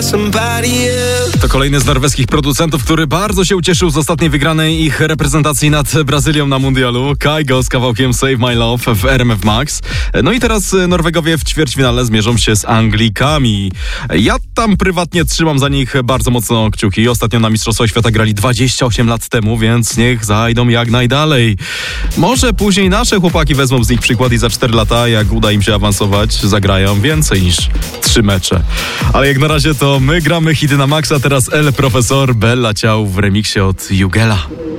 To kolejny z norweskich producentów, który bardzo się ucieszył z ostatniej wygranej ich reprezentacji nad Brazylią na mundialu. Kygo z kawałkiem Save My Love w RMF Max. No i teraz Norwegowie w ćwierćfinale zmierzą się z Anglikami. Ja tam prywatnie trzymam za nich bardzo mocno kciuki. Ostatnio na Mistrzostwach Świata grali 28 lat temu, więc niech zajdą jak najdalej. Może później nasze chłopaki wezmą z nich przykład i za 4 lata, jak uda im się awansować, zagrają więcej niż 3 mecze. Ale jak na razie to my gramy hity na maksa, teraz El Profesor Bella Ciao w remiksie od Jugela.